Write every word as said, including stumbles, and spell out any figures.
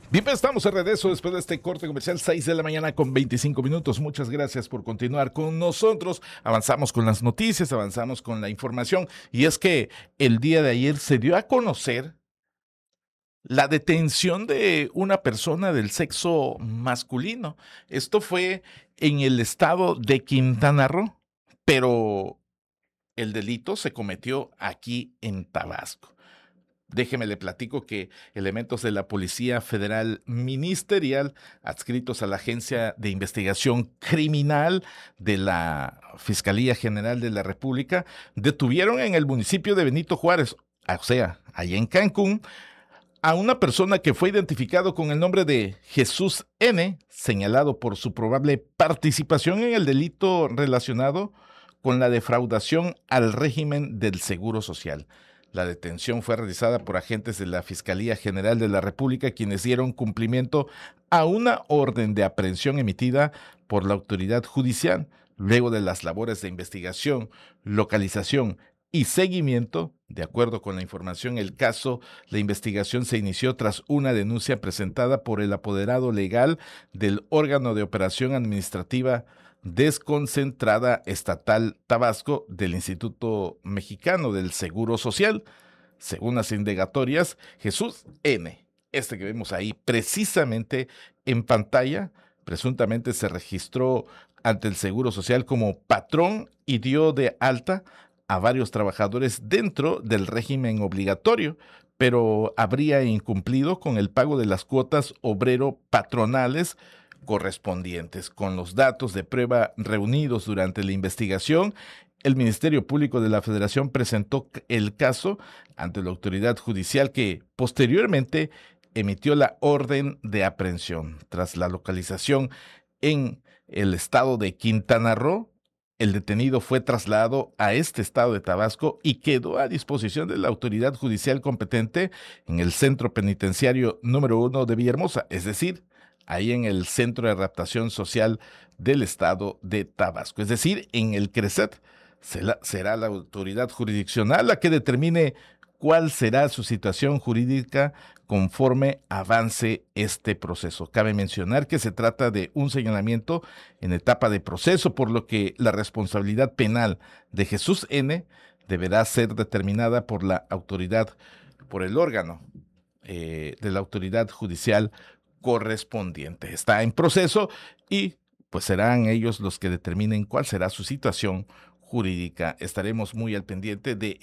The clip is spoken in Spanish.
Bien, pues estamos de regreso después de este corte comercial, seis de la mañana con veinticinco minutos. Muchas gracias por continuar con nosotros. Avanzamos con las noticias, avanzamos con la información. Y es que el día de ayer se dio a conocer la detención de una persona del sexo masculino. Esto fue en el estado de Quintana Roo, pero el delito se cometió aquí en Tabasco. Déjeme le platico que elementos de la Policía Federal Ministerial, adscritos a la Agencia de Investigación Criminal de la Fiscalía General de la República, detuvieron en el municipio de Benito Juárez, o sea, allá en Cancún, a una persona que fue identificado con el nombre de Jesús N., señalado por su probable participación en el delito relacionado con la defraudación al régimen del Seguro Social. La detención fue realizada por agentes de la Fiscalía General de la República, quienes dieron cumplimiento a una orden de aprehensión emitida por la autoridad judicial, luego de las labores de investigación, localización y seguimiento. De acuerdo con la información, el caso, la investigación se inició tras una denuncia presentada por el apoderado legal del órgano de operación administrativa desconcentrada estatal Tabasco del Instituto Mexicano del Seguro Social. Según las indagatorias, Jesús N., este que vemos ahí precisamente en pantalla, presuntamente se registró ante el Seguro Social como patrón y dio de alta a varios trabajadores dentro del régimen obligatorio, pero habría incumplido con el pago de las cuotas obrero-patronales correspondientes. Con los datos de prueba reunidos durante la investigación, el Ministerio Público de la Federación presentó el caso ante la autoridad judicial, que posteriormente emitió la orden de aprehensión. Tras la localización en el estado de Quintana Roo, el detenido fue trasladado a este estado de Tabasco y quedó a disposición de la autoridad judicial competente en el centro penitenciario número uno de Villahermosa, es decir, ahí en el Centro de Adaptación Social del estado de Tabasco, es decir, en el CRECET. Será la autoridad jurisdiccional la que determine cuál será su situación jurídica conforme avance este proceso. Cabe mencionar que se trata de un señalamiento en etapa de proceso, por lo que la responsabilidad penal de Jesús N. deberá ser determinada por la autoridad, por el órgano eh, de la autoridad judicial correspondiente. Está en proceso y pues serán ellos los que determinen cuál será su situación jurídica. Estaremos muy al pendiente de